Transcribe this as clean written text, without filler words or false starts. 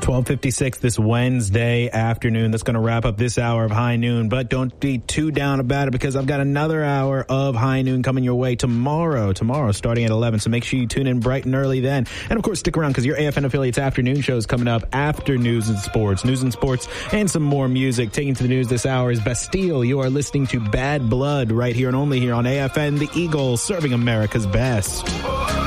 12:56 this Wednesday afternoon. That's going to wrap up this hour of High Noon, but don't be too down about it because I've got another hour of High Noon coming your way tomorrow starting at 11. So make sure you tune in bright and early then. And of course, stick around because your AFN affiliates afternoon show is coming up after news and sports, and some more music. Taking to the news this hour is Bastille. You are listening to Bad Blood right here and only here on AFN, the Eagle, serving America's best.